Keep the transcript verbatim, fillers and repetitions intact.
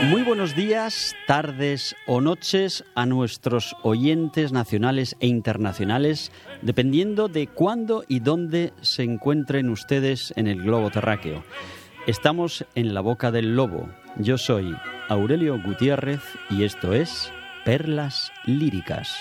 Muy buenos días, tardes o noches a nuestros oyentes nacionales e internacionales, dependiendo de cuándo y dónde se encuentren ustedes en el globo terráqueo. Estamos en la boca del lobo. Yo soy Aurelio Gutiérrez y esto es Perlas Líricas.